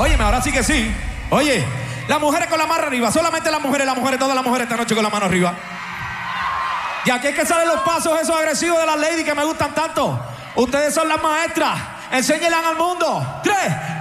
Óyeme, ahora sí que sí. Oye, las mujeres con la mano arriba. Solamente las mujeres, todas las mujeres esta noche con la mano arriba. Y aquí es que salen los pasos esos agresivos de las ladies que me gustan tanto. Ustedes son las maestras. Enséñenle al mundo. 3,